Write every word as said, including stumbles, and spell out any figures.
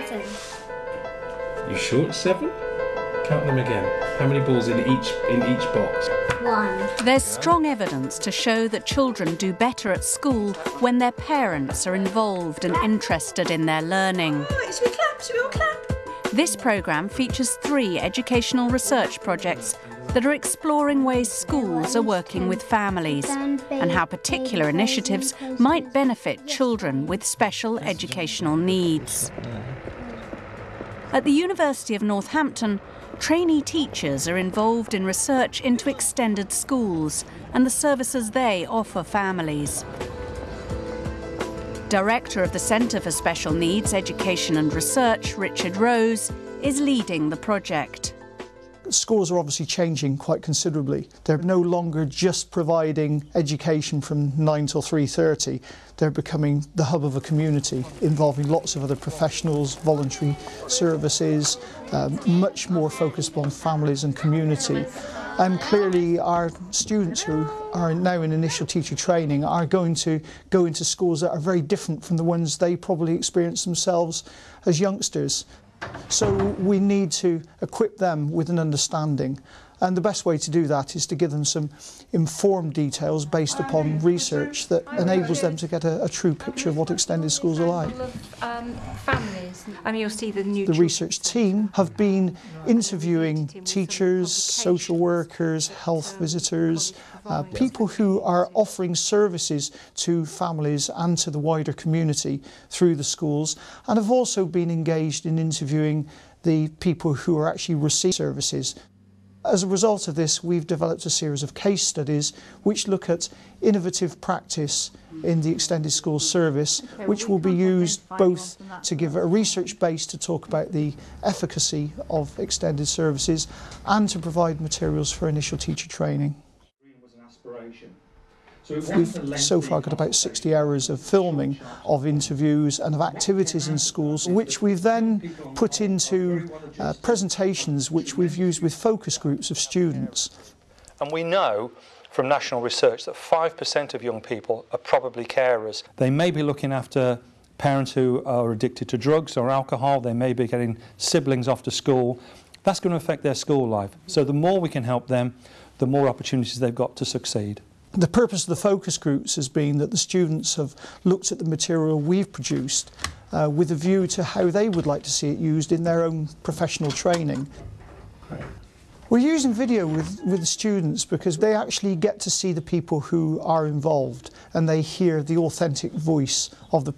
seven. You sure it's seven? Count them again. How many balls in each in each box? One. There's strong evidence to show that children do better at school when their parents are involved and interested in their learning. Oh, should we clap? Should we all clap? This programme features three educational research projects that are exploring ways schools are working with families and how particular initiatives might benefit children with special educational needs. At the University of Northampton, trainee teachers are involved in research into extended schools and the services they offer families. Director of the Centre for Special Needs Education and Research, Richard Rose, is leading the project. Schools are obviously changing quite considerably. They're no longer just providing education from nine till three thirty. They're becoming the hub of a community involving lots of other professionals, voluntary services, um, much more focused on families and community. And clearly our students who are now in initial teacher training are going to go into schools that are very different from the ones they probably experienced themselves as youngsters. So we need to equip them with an understanding, and the best way to do that is to give them some informed details based upon research that enables them to get a, a true picture of what extended schools are like. Um, families. I mean, you'll see the new. The research team have been interviewing teachers, social workers, health visitors, uh, people who are offering services to families and to the wider community through the schools, and have also been engaged in interviewing the people who are actually receiving services. As a result of this, we've developed a series of case studies which look at innovative practice in the extended school service, which will be used both to give a research base to talk about the efficacy of extended services and to provide materials for initial teacher training. We've so far got about sixty hours of filming of interviews and of activities in schools, which we've then put into uh, presentations which we've used with focus groups of students. And we know from national research that five percent of young people are probably carers. They may be looking after parents who are addicted to drugs or alcohol. They may be getting siblings off to school. That's going to affect their school life. So the more we can help them, the more opportunities they've got to succeed. The purpose of the focus groups has been that the students have looked at the material we've produced uh, with a view to how they would like to see it used in their own professional training. We're using video with, with the students because they actually get to see the people who are involved and they hear the authentic voice of the